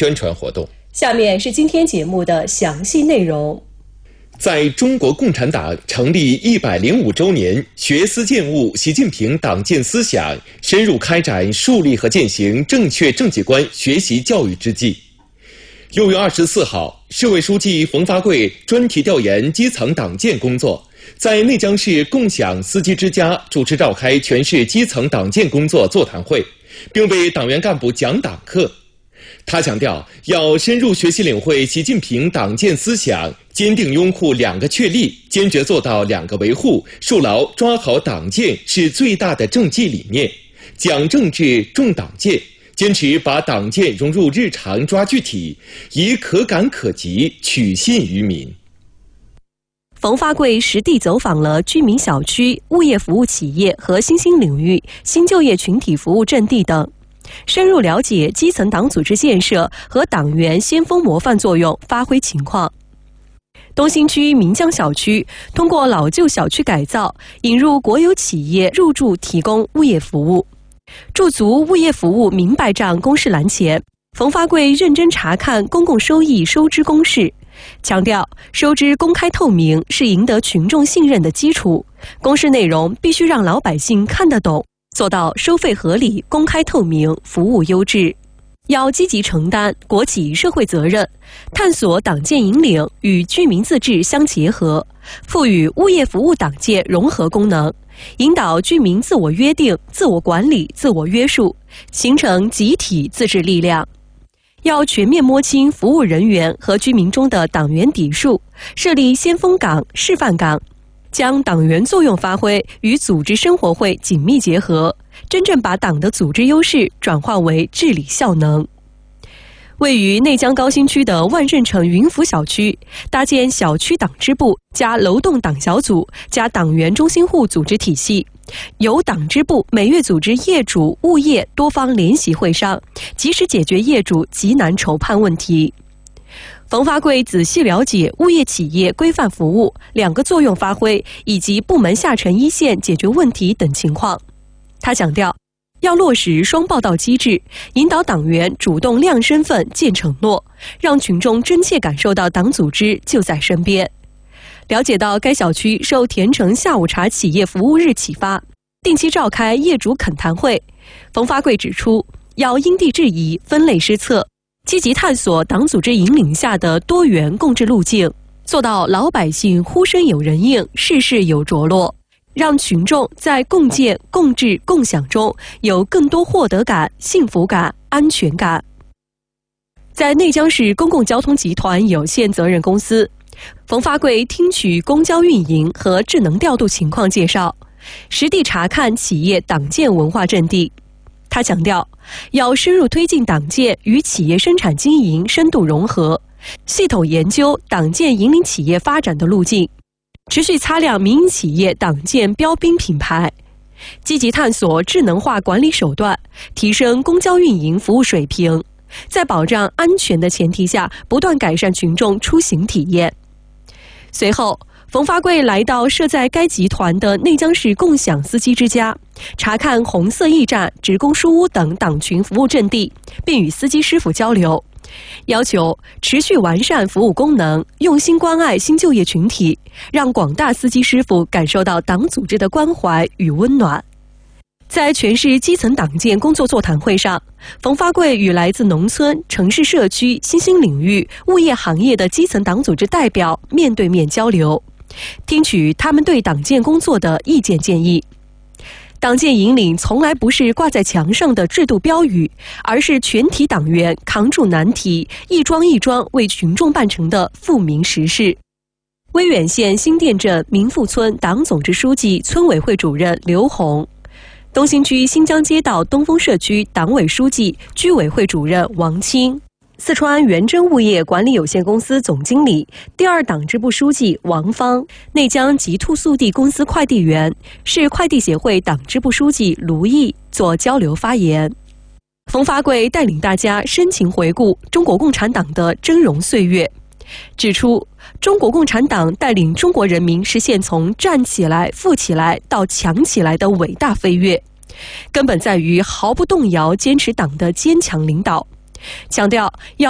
宣传活动。 下面是今天节目的详细内容。 在中国共产党成立105周年，学思践悟习近平党建思想，深入开展树立和践行正确政绩观学习教育之际，6月24号，市委书记冯发贵专题调研基层党建工作，在内江市共享司机之家主持召开全市基层党建工作座谈会，并为党员干部讲党课。他强调，要深入学习领会习近平党建思想，坚定拥护2个确立，坚决做到2个维护，树牢抓好党建是最大的政绩理念，讲政治重党建，坚持把党建融入日常抓具体，以可感可及取信于民。 冯发贵实地走访了居民小区、物业服务企业和新兴领域、新就业群体服务阵地等，深入了解基层党组织建设和党员先锋模范作用发挥情况。东兴区岷江小区通过老旧小区改造，引入国有企业入驻提供物业服务。驻足物业服务明白账公示栏前，冯发贵认真查看公共收益收支公示，强调收支公开透明是赢得群众信任的基础，公示内容必须让老百姓看得懂，做到收费合理、公开透明、服务优质。要积极承担国企社会责任，探索党建引领与居民自治相结合，赋予物业服务党建融合功能，引导居民自我约定、自我管理、自我约束，形成集体自治力量。要全面摸清服务人员和居民中的党员底数，设立先锋岗、示范岗，将党员作用发挥与组织生活会紧密结合，真正把党的组织优势转化为治理效能。位于内江高新区的万盛城云福小区，搭建小区党支部加楼栋党小组加党员中心户组织体系，由党支部每月组织业主、物业多方联席会商，及时解决业主急难筹判问题。冯发贵仔细了解物业企业规范服务、2个作用发挥以及部门下沉一线解决问题等情况。他强调，要落实双报道机制，引导党员主动亮身份、见承诺，让群众真切感受到党组织就在身边。了解到该小区受甜橙下午茶企业服务日启发，定期召开业主恳谈会。冯发贵指出，要因地制宜、分类施策，积极探索党组织引领下的多元共治路径，做到老百姓呼声有人应，事事有着落，让群众在共建、共治、共享中有更多获得感、幸福感、安全感。在内江市公共交通集团有限责任公司，冯发贵听取公交运营和智能调度情况介绍，实地查看企业党建文化阵地。他强调，要深入推进党建与企业生产经营深度融合，系统研究党建引领企业发展的路径，持续擦亮民营企业党建标兵品牌，积极探索智能化管理手段，提升公交运营服务水平，在保障安全的前提下，不断改善群众出行体验。随后，冯发贵来到设在该集团的内江市共享司机之家，查看红色驿站、职工书屋等党群服务阵地，并与司机师傅交流，要求持续完善服务功能，用心关爱新就业群体，让广大司机师傅感受到党组织的关怀与温暖。在全市基层党建工作座谈会上，冯发贵与来自农村、城市社区、新兴领域、物业行业的基层党组织代表面对面交流，听取他们对党建工作的意见建议。党建引领从来不是挂在墙上的制度标语，而是全体党员扛住难题，一桩一桩为群众办成的富民实事。威远县新店镇民富村党总支书记、村委会主任刘红，东兴区新疆街道东风社区党委书记、居委会主任王清，四川元真物业管理有限公司总经理、第2党支部书记王芳，内江极兔速递公司快递员、市快递协会党支部书记卢毅做交流发言。冯发贵带领大家深情回顾中国共产党的峥嵘岁月，指出中国共产党带领中国人民实现从站起来、富起来到强起来的伟大飞跃，根本在于毫不动摇坚持党的坚强领导，强调要